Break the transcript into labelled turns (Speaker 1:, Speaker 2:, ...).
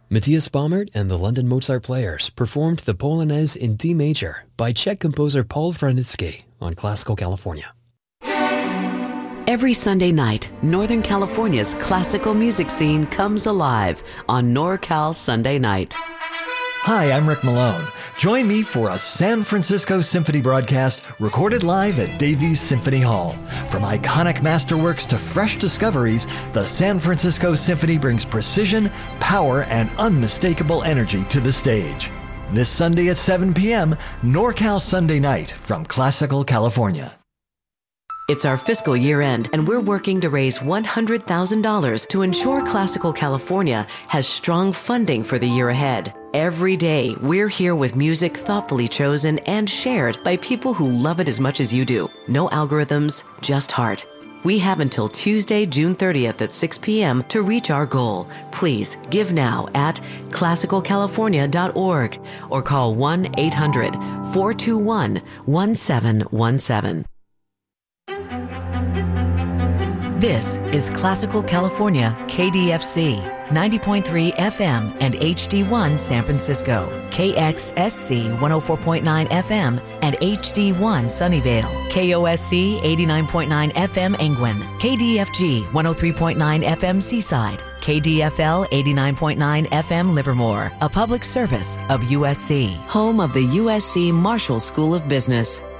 Speaker 1: Matthias Baumert and the London Mozart Players performed the Polonaise in D major by Czech composer Paul Wranitzky on Classical California.
Speaker 2: Every Sunday night, Northern California's classical music scene comes alive on NorCal Sunday Night.
Speaker 3: Hi, I'm Rick Malone. Join me for a San Francisco Symphony broadcast recorded live at Davies Symphony Hall. From iconic masterworks to fresh discoveries, the San Francisco Symphony brings precision, power, and unmistakable energy to the stage. This Sunday at 7 p.m., NorCal Sunday Night from Classical California.
Speaker 2: It's our fiscal year end, and we're working to raise $100,000 to ensure Classical California has strong funding for the year ahead. Every day, we're here with music thoughtfully chosen and shared by people who love it as much as you do. No algorithms, just heart. We have until Tuesday, June 30th at 6 p.m. to reach our goal. Please give now at classicalcalifornia.org or call 1-800-421-1717. This is Classical California, KDFC, 90.3 FM and HD1 San Francisco, KXSC 104.9 FM and HD1 Sunnyvale, KOSC 89.9 FM Angwin, KDFG 103.9 FM Seaside, KDFL 89.9 FM Livermore, a public service of USC, home of the USC Marshall School of Business.